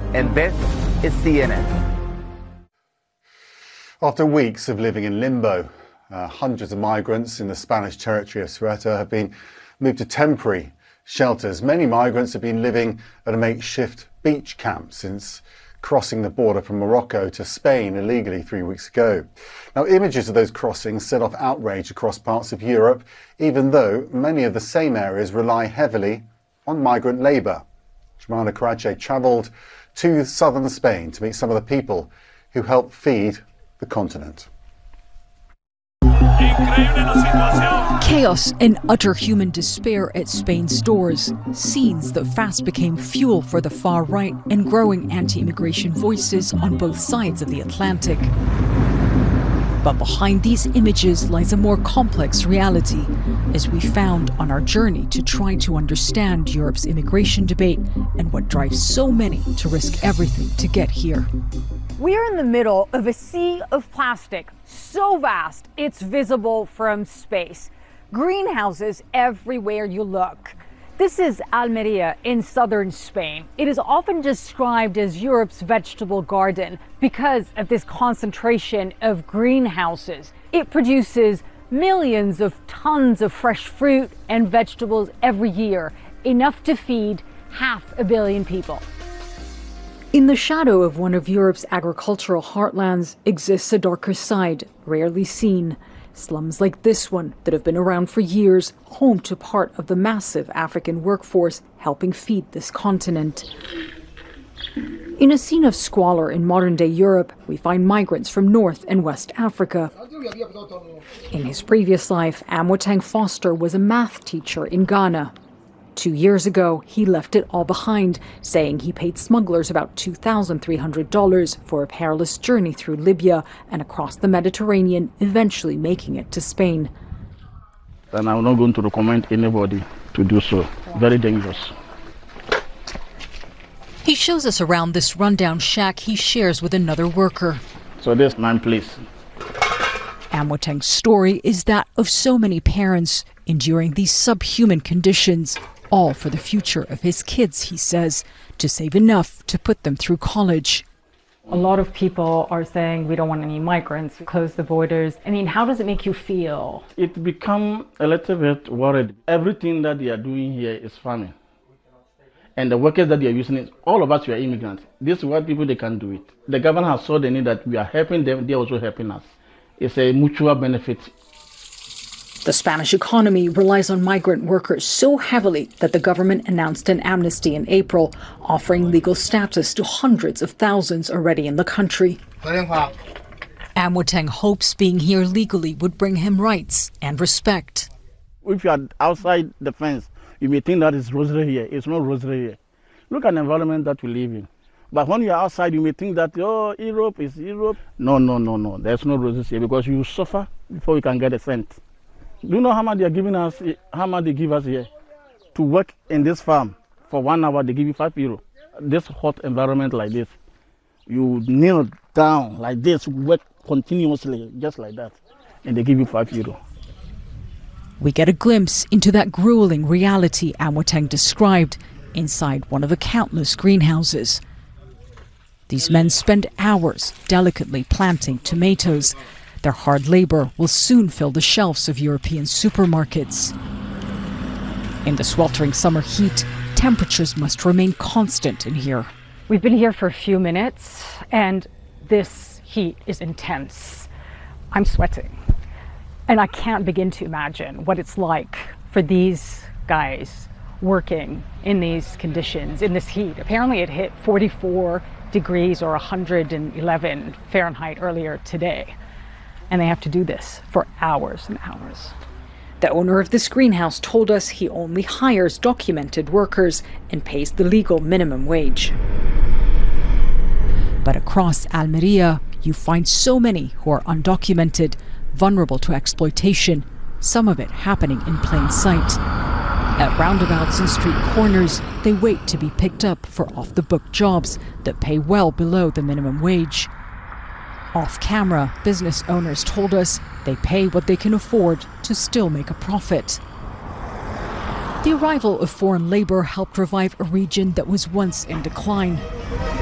and this is CNN. After weeks of living in limbo, hundreds of migrants in the Spanish territory of Ceuta have been moved to temporary shelters. Many migrants have been living at a makeshift beach camp since crossing the border from Morocco to Spain illegally 3 weeks ago. Now, images of those crossings set off outrage across parts of Europe, even though many of the same areas rely heavily on migrant labour. Jimena Carache travelled to southern Spain to meet some of the people who help feed the continent. Chaos and utter human despair at Spain's stores. Scenes that fast became fuel for the far right and growing anti-immigration voices on both sides of the Atlantic. But behind these images lies a more complex reality, as we found on our journey to try to understand Europe's immigration debate and what drives so many to risk everything to get here. We're in the middle of a sea of plastic, so vast it's visible from space. Greenhouses everywhere you look. This is Almeria in southern Spain. It is often described as Europe's vegetable garden because of this concentration of greenhouses. It produces millions of tons of fresh fruit and vegetables every year, enough to feed 500 million people. In the shadow of one of Europe's agricultural heartlands exists a darker side, rarely seen. Slums like this one that have been around for years, home to part of the massive African workforce helping feed this continent. In a scene of squalor in modern-day Europe, we find migrants from North and West Africa. In his previous life, Amoateng Foster was a math teacher in Ghana. 2 years ago, he left it all behind, saying he paid smugglers about $2,300 for a perilous journey through Libya and across the Mediterranean, eventually making it to Spain. And I'm not going to recommend anybody to do so. Very dangerous. He shows us around this rundown shack he shares with another worker. So there's 9 places. Amoateng's story is that of so many parents enduring these subhuman conditions, all for the future of his kids, he says, to save enough to put them through college. A lot of people are saying we don't want any migrants, close the borders. I mean, how does it make you feel? It become a little bit worried. Everything that they are doing here is farming. And the workers that they are using, all of us, we are immigrants. These white people, they can do it. The government has saw the need that we are helping them, they are also helping us. It's a mutual benefit. The Spanish economy relies on migrant workers so heavily that the government announced an amnesty in April, offering legal status to hundreds of thousands already in the country. Amoateng hopes being here legally would bring him rights and respect. If you are outside the fence, you may think that it's rosary here. It's not rosary here. Look at the environment that we live in. But when you are outside, you may think that, oh, Europe is Europe. No. There's no roses here because you suffer before you can get a cent. Do you know how much they are giving us, how much they give us here? To work in this farm for 1 hour, they give you €5. This hot environment like this, you kneel down like this, work continuously, just like that, and they give you €5. We get a glimpse into that grueling reality Amoateng described inside one of the countless greenhouses. These men spend hours delicately planting tomatoes. Their hard labor will soon fill the shelves of European supermarkets. In the sweltering summer heat, temperatures must remain constant in here. We've been here for a few minutes, and this heat is intense. I'm sweating, and I can't begin to imagine what it's like for these guys working in these conditions, in this heat. Apparently it hit 44 degrees or 111 Fahrenheit earlier today. And they have to do this for hours and hours. The owner of this greenhouse told us he only hires documented workers and pays the legal minimum wage. But across Almeria, you find so many who are undocumented, vulnerable to exploitation, some of it happening in plain sight. At roundabouts and street corners, they wait to be picked up for off-the-book jobs that pay well below the minimum wage. Off-camera, business owners told us they pay what they can afford to still make a profit. The arrival of foreign labor helped revive a region that was once in decline.